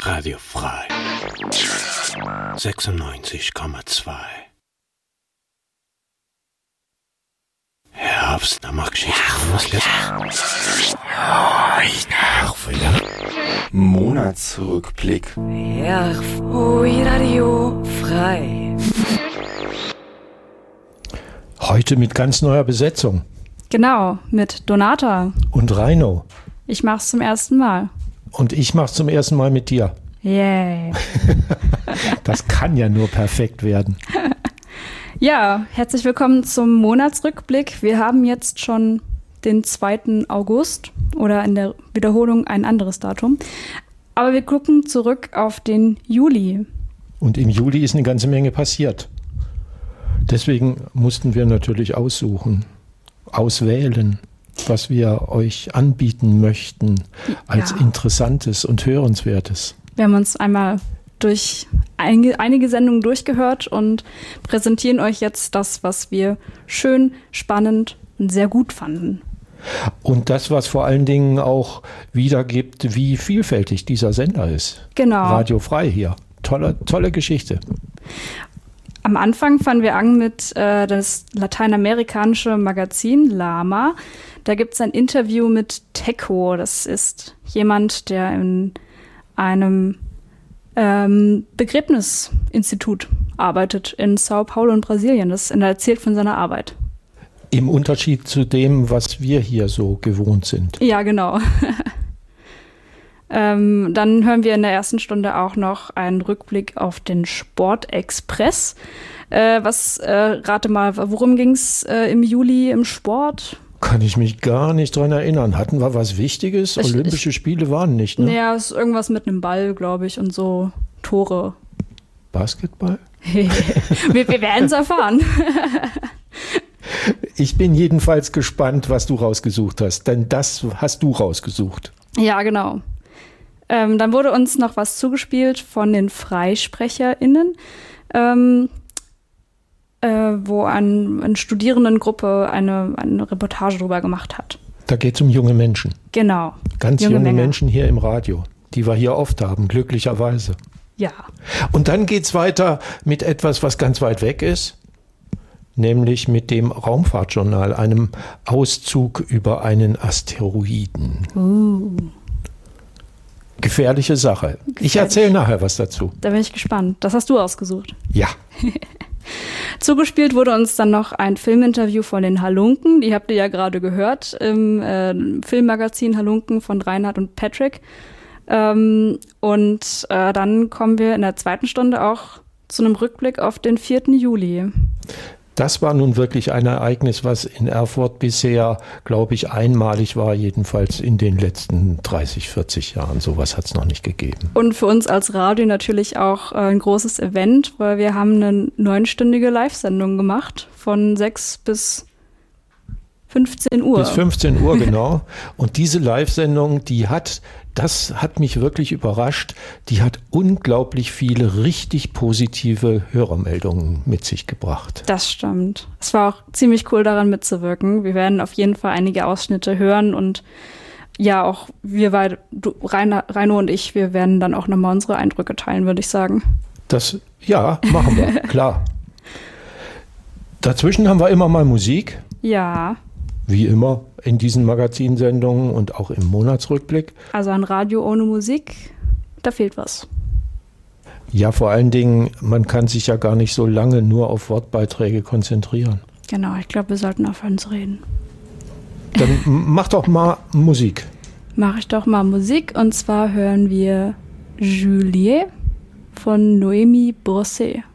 Radio frei 96,2. Herbst, da mag ich Monatsrückblick. Radio frei. Heute mit ganz neuer Besetzung. Genau, mit Donata. Und Reino. Ich mach's zum ersten Mal. Und ich mach's zum ersten Mal mit dir. Yay. Das kann ja nur perfekt werden. Ja, herzlich willkommen zum Monatsrückblick. Wir haben jetzt schon den 2. August oder in der Wiederholung ein anderes Datum. Aber wir gucken zurück auf den Juli. Und im Juli ist eine ganze Menge passiert. Deswegen mussten wir natürlich auswählen, was wir euch anbieten möchten als Interessantes und Hörenswertes. Wir haben uns einmal durch einige Sendungen durchgehört und präsentieren euch jetzt das, was wir schön, spannend und sehr gut fanden. Und das, was vor allen Dingen auch wiedergibt, wie vielfältig dieser Sender ist. Genau. Radio frei hier. Tolle Geschichte. Am Anfang fangen wir an mit das lateinamerikanische Magazin Lama. Da gibt es ein Interview mit Teco. Das ist jemand, der in einem Begräbnisinstitut arbeitet in Sao Paulo in Brasilien. Und er erzählt von seiner Arbeit. Im Unterschied zu dem, was wir hier so gewohnt sind. Ja, genau. Dann hören wir in der ersten Stunde auch noch einen Rückblick auf den Sportexpress. Rate mal, worum ging es im Juli im Sport? Kann ich mich gar nicht dran erinnern. Hatten wir was Wichtiges? Olympische Spiele waren nicht, ne? Ja, es ist irgendwas mit einem Ball, glaube ich, und so Tore. Basketball? wir werden es erfahren. Ich bin jedenfalls gespannt, was du rausgesucht hast, denn das hast du rausgesucht. Ja, genau. Dann wurde uns noch was zugespielt von den FreisprecherInnen, wo eine Studierendengruppe eine Reportage drüber gemacht hat. Da geht es um junge Menschen. Genau. Ganz junge Menschen hier im Radio, die wir hier oft haben, glücklicherweise. Ja. Und dann geht es weiter mit etwas, was ganz weit weg ist, nämlich mit dem Raumfahrtjournal, einem Auszug über einen Asteroiden. Gefährliche Sache. Ich erzähle nachher was dazu. Da bin ich gespannt. Das hast du ausgesucht. Ja. Zugespielt wurde uns dann noch ein Filminterview von den Halunken. Die habt ihr ja gerade gehört im Filmmagazin Halunken von Reinhard und Patrick. Dann kommen wir in der zweiten Stunde auch zu einem Rückblick auf den 4. Juli. Das war nun wirklich ein Ereignis, was in Erfurt bisher, glaube ich, einmalig war, jedenfalls in den letzten 30, 40 Jahren. Sowas hat es noch nicht gegeben. Und für uns als Radio natürlich auch ein großes Event, weil wir haben eine 9-stündige Live-Sendung gemacht von 6 bis 15 Uhr. Bis 15 Uhr, genau. Und diese Live-Sendung, das hat mich wirklich überrascht, die hat unglaublich viele richtig positive Hörermeldungen mit sich gebracht. Das stimmt. Es war auch ziemlich cool, daran mitzuwirken. Wir werden auf jeden Fall einige Ausschnitte hören und ja, auch wir beide, Reino und ich, wir werden dann auch nochmal unsere Eindrücke teilen, würde ich sagen. Ja, machen wir, klar. Dazwischen haben wir immer mal Musik. Ja. Wie immer in diesen Magazinsendungen und auch im Monatsrückblick. Also ein Radio ohne Musik, da fehlt was. Ja, vor allen Dingen, man kann sich ja gar nicht so lange nur auf Wortbeiträge konzentrieren. Genau, ich glaube, wir sollten aufhören zu reden. Dann mach doch mal Musik. Mache ich doch mal Musik und zwar hören wir Juliet von Noémie Brosset.